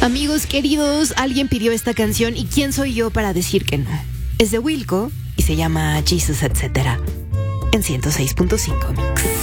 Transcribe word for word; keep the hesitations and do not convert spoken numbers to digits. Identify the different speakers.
Speaker 1: Amigos queridos, alguien pidió esta canción y ¿quién soy yo para decir que no? Es de Wilco y se llama Jesus, etcétera, en ciento seis punto cinco Mix.